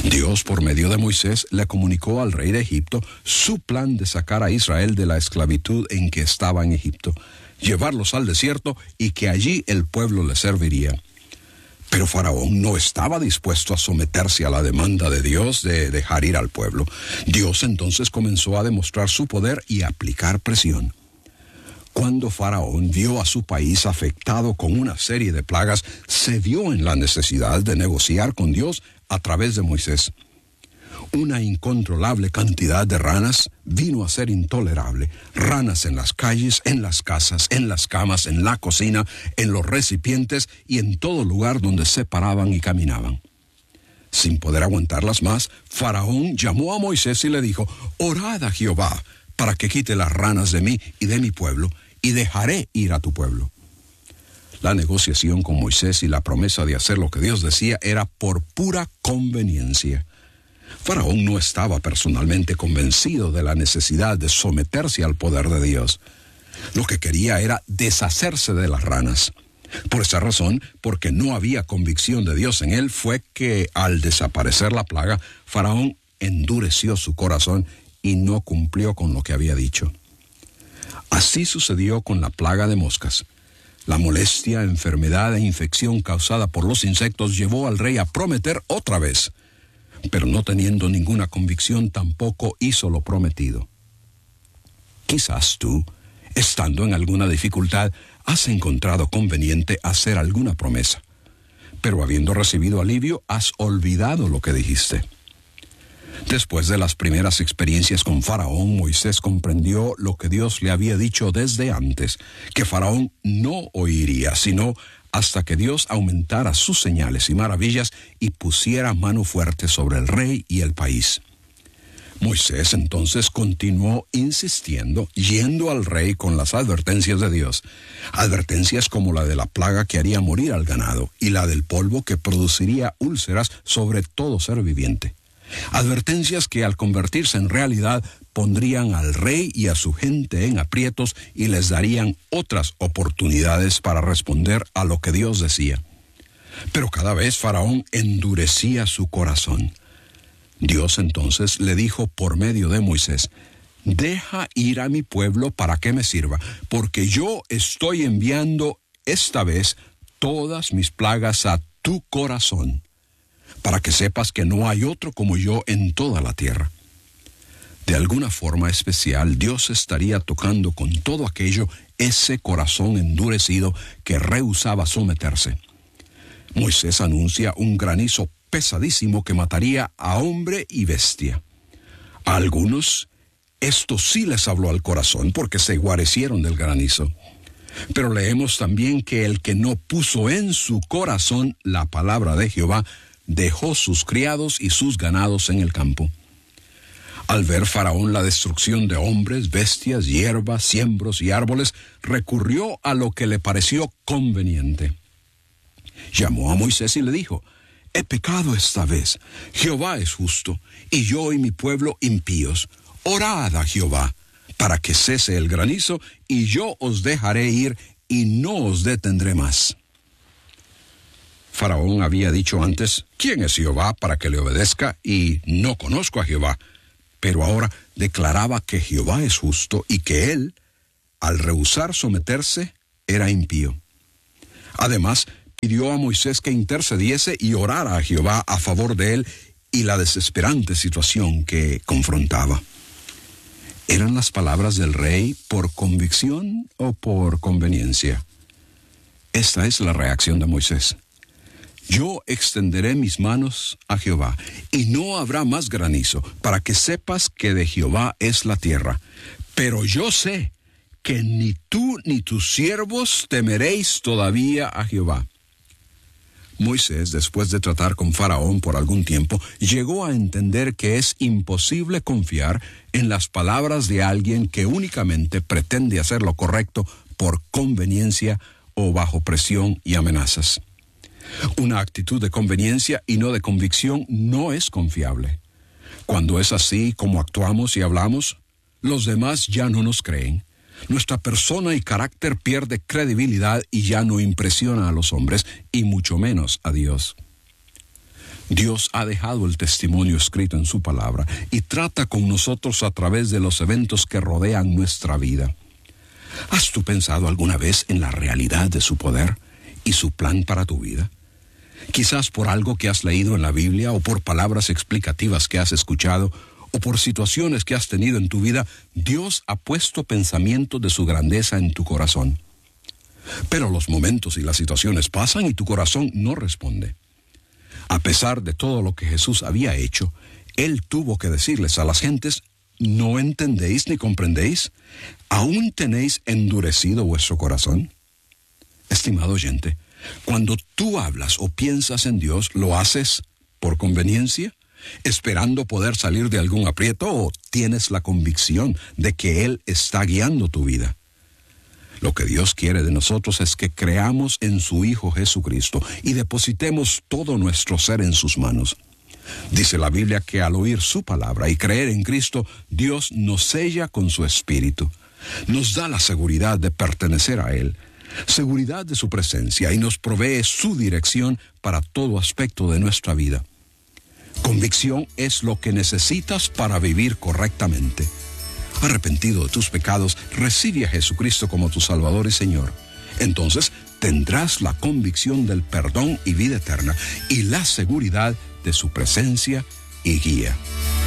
Dios, por medio de Moisés, le comunicó al rey de Egipto su plan de sacar a Israel de la esclavitud en que estaba en Egipto, llevarlos al desierto y que allí el pueblo le serviría. Pero Faraón no estaba dispuesto a someterse a la demanda de Dios de dejar ir al pueblo. Dios entonces comenzó a demostrar su poder y a aplicar presión. Cuando Faraón vio a su país afectado con una serie de plagas, se vio en la necesidad de negociar con Dios a través de Moisés. Una incontrolable cantidad de ranas vino a ser intolerable. Ranas en las calles, en las casas, en las camas, en la cocina, en los recipientes y en todo lugar donde se paraban y caminaban. Sin poder aguantarlas más, Faraón llamó a Moisés y le dijo: «Orad a Jehová para que quite las ranas de mí y de mi pueblo, y dejaré ir a tu pueblo». La negociación con Moisés y la promesa de hacer lo que Dios decía era por pura conveniencia. Faraón no estaba personalmente convencido de la necesidad de someterse al poder de Dios. Lo que quería era deshacerse de las ranas. Por esa razón, porque no había convicción de Dios en él, fue que al desaparecer la plaga, Faraón endureció su corazón y no cumplió con lo que había dicho. Así sucedió con la plaga de moscas. La molestia, enfermedad e infección causada por los insectos llevó al rey a prometer otra vez, pero no teniendo ninguna convicción tampoco hizo lo prometido. Quizás tú, estando en alguna dificultad, has encontrado conveniente hacer alguna promesa, pero habiendo recibido alivio, has olvidado lo que dijiste. Después de las primeras experiencias con Faraón, Moisés comprendió lo que Dios le había dicho desde antes, que Faraón no oiría, sino hasta que Dios aumentara sus señales y maravillas y pusiera mano fuerte sobre el rey y el país. Moisés entonces continuó insistiendo, yendo al rey con las advertencias de Dios, advertencias como la de la plaga que haría morir al ganado y la del polvo que produciría úlceras sobre todo ser viviente. Advertencias que al convertirse en realidad pondrían al rey y a su gente en aprietos y les darían otras oportunidades para responder a lo que Dios decía. Pero cada vez Faraón endurecía su corazón. Dios entonces le dijo por medio de Moisés: «Deja ir a mi pueblo para que me sirva, porque yo estoy enviando esta vez todas mis plagas a tu corazón, para que sepas que no hay otro como yo en toda la tierra». De alguna forma especial, Dios estaría tocando con todo aquello ese corazón endurecido que rehusaba someterse. Moisés anuncia un granizo pesadísimo que mataría a hombre y bestia. A algunos, esto sí les habló al corazón porque se guarecieron del granizo. Pero leemos también que el que no puso en su corazón la palabra de Jehová, dejó sus criados y sus ganados en el campo. Al ver Faraón la destrucción de hombres, bestias, hierbas, siembros y árboles, recurrió a lo que le pareció conveniente. Llamó a Moisés y le dijo: «He pecado esta vez. Jehová es justo, y yo y mi pueblo impíos. Orad a Jehová, para que cese el granizo, y yo os dejaré ir, y no os detendré más». Faraón había dicho antes: «¿Quién es Jehová para que le obedezca? Y no conozco a Jehová». Pero ahora declaraba que Jehová es justo y que él, al rehusar someterse, era impío. Además, pidió a Moisés que intercediese y orara a Jehová a favor de él y la desesperante situación que confrontaba. ¿Eran las palabras del rey por convicción o por conveniencia? Esta es la reacción de Moisés: «Yo extenderé mis manos a Jehová, y no habrá más granizo, para que sepas que de Jehová es la tierra. Pero yo sé que ni tú ni tus siervos temeréis todavía a Jehová». Moisés, después de tratar con Faraón por algún tiempo, llegó a entender que es imposible confiar en las palabras de alguien que únicamente pretende hacer lo correcto por conveniencia o bajo presión y amenazas. Una actitud de conveniencia y no de convicción no es confiable. Cuando es así como actuamos y hablamos, los demás ya no nos creen. Nuestra persona y carácter pierde credibilidad y ya no impresiona a los hombres, y mucho menos a Dios. Dios ha dejado el testimonio escrito en su palabra y trata con nosotros a través de los eventos que rodean nuestra vida. ¿Has tú pensado alguna vez en la realidad de su poder y su plan para tu vida? Quizás por algo que has leído en la Biblia o por palabras explicativas que has escuchado o por situaciones que has tenido en tu vida, Dios ha puesto pensamientos de su grandeza en tu corazón. Pero los momentos y las situaciones pasan y tu corazón no responde. A pesar de todo lo que Jesús había hecho, Él tuvo que decirles a las gentes: ¿no entendéis ni comprendéis? ¿Aún tenéis endurecido vuestro corazón? Estimado oyente, cuando tú hablas o piensas en Dios, ¿lo haces por conveniencia, esperando poder salir de algún aprieto, o tienes la convicción de que Él está guiando tu vida? Lo que Dios quiere de nosotros es que creamos en su Hijo Jesucristo y depositemos todo nuestro ser en sus manos. Dice la Biblia que al oír su palabra y creer en Cristo, Dios nos sella con su Espíritu. Nos da la seguridad de pertenecer a Él, seguridad de su presencia, y nos provee su dirección para todo aspecto de nuestra vida. Convicción es lo que necesitas para vivir correctamente. Arrepentido de tus pecados, recibe a Jesucristo como tu Salvador y Señor. Entonces tendrás la convicción del perdón y vida eterna y la seguridad de su presencia y guía.